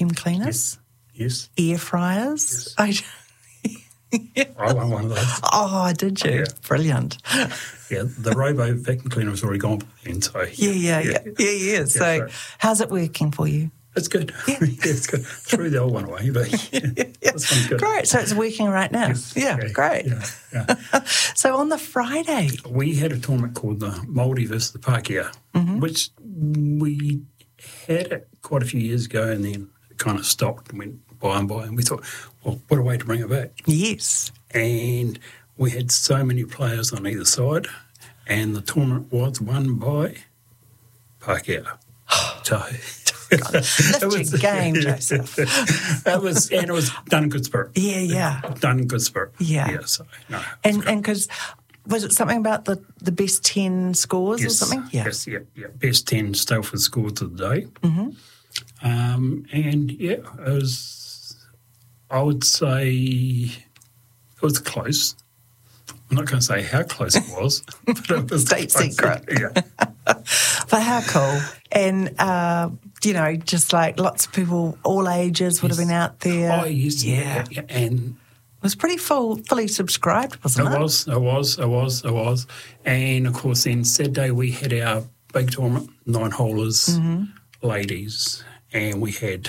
vacuum cleaners, Yes. air fryers. Yes. I won one of those. Oh, did you? Yeah. Brilliant. Yeah, the Robo vacuum cleaner was already gone by then, so... Yeah. So how's it working for you? It's good. Yeah. It's good. Threw the old one away, but this one's good. Great. So it's working right now. Yes. Yeah, great. Yeah. So on the Friday... We had a tournament called the Māori versus the Pākehā, which we had it quite a few years ago and then it kind of stopped and went by and we thought, well, what a way to bring it back. Yes. And we had so many players on either side and the tournament was won by Pākehā. So... Lift your game, Joseph. It was done in good spirit. Yeah. Done in good spirit. Yeah. So, no. And because, was it something about the best 10 scores or something? Yeah. Yes, yeah. Best 10 Stalford scores of the day. Mm-hmm. And, it was, I would say, it was close. I'm not going to say how close it was, but it was State close. secret. Yeah. But how cool. And, just like lots of people, all ages would have been out there. Oh, yes. Yeah. And it was pretty fully subscribed, wasn't it? It was. And, of course, then Saturday we had our big tournament, 9-holers, ladies, and we had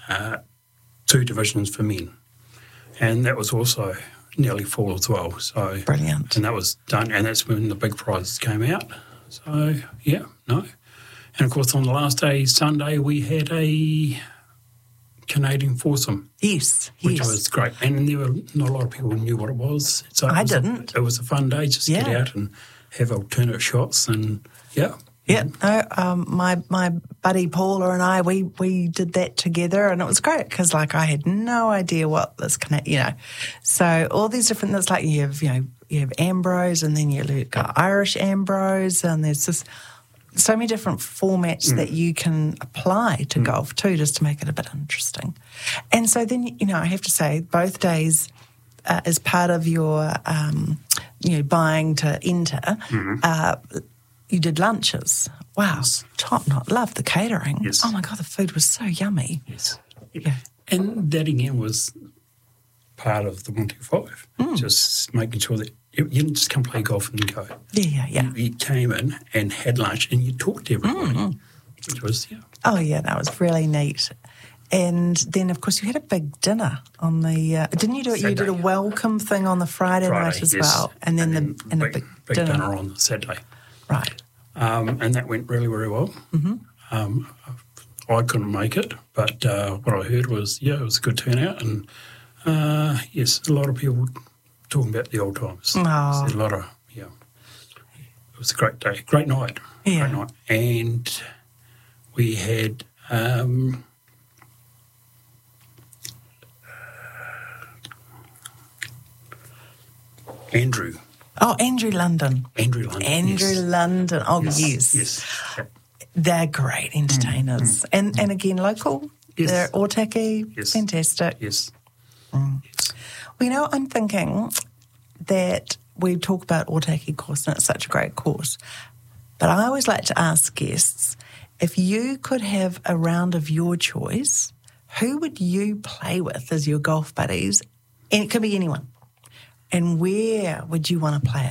2 divisions for men. And that was also nearly full as well. So brilliant. And that was done, and that's when the big prizes came out. So, And, of course, on the last day, Sunday, we had a Canadian foursome. Yes. Which was great. And there were not a lot of people who knew what it was. So I didn't. It was a fun day just to get out and have alternate shots and, Yeah, no, my buddy Paula and I, we did that together and it was great because, like, I had no idea what this So all these different, it's like you have Ambrose and then you've got Irish Ambrose and there's just so many different formats that you can apply to golf too, just to make it a bit interesting. And so then, I have to say, both days, as part of your, buying to enter, you did lunches. Wow, Yes. top notch. Love the catering. Yes. Oh my God, the food was so yummy. Yes. Yeah. And that again was part of the 125, just making sure that you didn't just come play golf and go. Yeah. You came in and had lunch and you talked to everybody, which was, Oh yeah, that was really neat. And then, of course, you had a big dinner on the. Didn't you do it? Saturday. You did a welcome thing on the Friday night as well, and then a big dinner on the Saturday. Right. And that went really, really well. I couldn't make it, but what I heard was, it was a good turnout, and yes, a lot of people talking about the old times. Oh. A lot of, it was a great day, great night, Yeah. great night, and we had. Andrew. Oh, Andrew London. Andrew London. Andrew yes. London. Oh, yes. Yes. Yep. They're great entertainers. And again, local. Yes. They're Otaki. Yes. Fantastic. Yes. Yes. Well, I'm thinking that we talk about Otaki course, and it's such a great course. But I always like to ask guests, if you could have a round of your choice, who would you play with as your golf buddies? And it could be anyone. And where would you want to play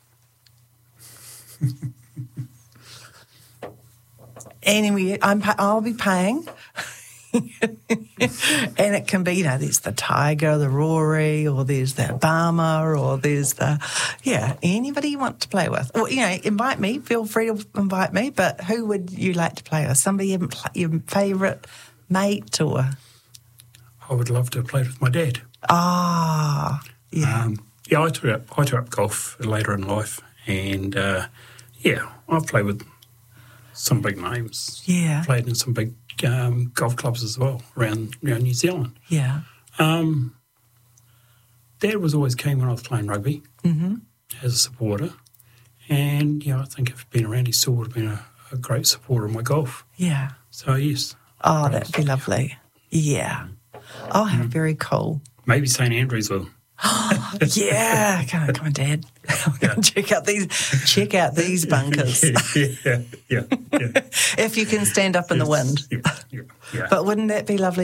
it? Anyway, I'll be paying. And it can be, there's the Tiger, the Rory, or there's the Obama, or there's anybody you want to play with. Or, invite me. Feel free to invite me. But who would you like to play with? Somebody your favourite mate, or? I would love to play with my dad. Ah, yeah. I took up golf later in life, and I've played with some big names. Yeah. Played in some big golf clubs as well around New Zealand. Yeah. Dad was always keen when I was playing rugby as a supporter, and I think if he'd been around, he still would have been a great supporter of my golf. Yeah. So yes. Oh, that'd be lovely. Yeah. Oh, how very cool. Maybe St Andrews will. Yeah, come on, Dad. Check out these bunkers. Yeah. If you can stand up in the wind. Yeah. But wouldn't that be lovely?